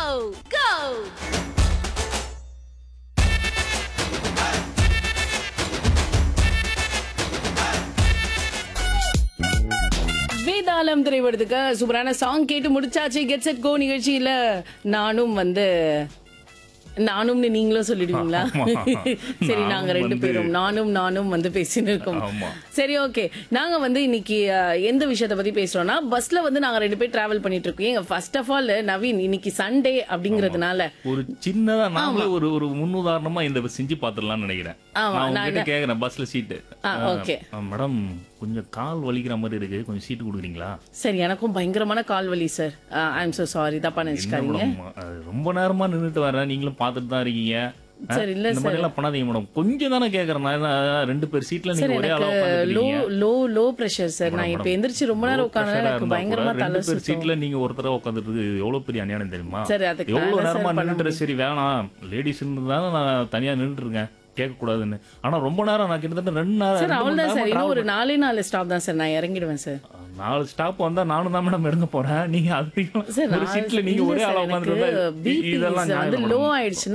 Go! வேதாளம் திரைப்படத்துக்கு சூப்பரான song கேட்டு முடிச்சாச்சு. கெட் செட் கோ நிகழ்ச்சியில நானும்னு நீங்களும் சொல்லிடுவீங்களா? சரி, நாங்க ரெண்டு பேரும் நானும் பேசின்னு இருக்கோம். சரி, ஓகே. நாங்க இன்னைக்கு எந்த விஷயத்த பத்தி பேசுறோம்னா, பஸ்ல நாங்க ரெண்டு பேர் டிராவல் பண்ணிட்டு இருக்கோம். ஃபர்ஸ்ட் ஆஃப் ஆல் நவீன், இன்னைக்கு சண்டே அப்படிங்கறதுனால ஒரு சின்னதா நாமளே ஒரு முன்னுதாரணமா இந்த செஞ்சு பாத்துடலாம்னு நினைக்கிறேன். நான் கேக்குறேன் பஸ்ல சீட்டு. ஓகே மேடம், கொஞ்சம் கால் வலிக்கிற மாதிரி இருக்கு, கொஞ்சம் சீட்டு கொடுக்குறீங்களா? சரி, எனக்கும் பயங்கரமான கால் வலி sir. I am so sorry, தப்பா நினைச்சுக்காதீங்க. ரொம்ப நேரமா நின்னுட்டு வரேன், நீங்களும் பாத்துட்டு தான் இருக்கீங்க. சரி, இல்ல இந்த மாதிரி எல்லாம் பண்ணாதீங்க மேடம். கொஞ்சம் தானே கேக்குறேன். நான் ரெண்டு பேர் சீட்ல நீங்க ஒரே அளவு உட்கார்ந்துட்டீங்க. Low pressure sir. நான் இப்ப எந்திரிச்சு ரொம்ப நேரம் உட்கார்ந்தா எனக்கு பயங்கரமா தலை ரெண்டு பேர் சுத்தும். சீட்ல நீங்க ஒருத்தர உட்கார்ந்துட்டு எவ்வளவு பெரிய அநியாயம் தெரியுமா? சரி, அதுக்கு எவ்வளவு நான் நேரமா சார் பண்ண நின்னுட்டு, சரி வேணாம் லேடிஸ் தானே நான் தனியா நின்னுட்டு இருக்கேன், கேட்க கூடாதுன்னு. ஆனா ரொம்ப நேரம், நான் கிட்டத்தட்ட 2 சார், நேரம் அவ்வளவுதான் சார். இன்னும் ஒரு 4 ஸ்டாப் தான் சார். நான் இறங்கிடுவேன் சார். 4 ஸ்டாப் வந்தா நானும் தான் மேடம் இறங்க போறேன். நீங்க அது சார், ஒரு சீட்ல நீங்க ஒரே அளவு உட்கார்ந்துட்டு பிபி இதெல்லாம் லோ ஆயிடுச்சுன்னா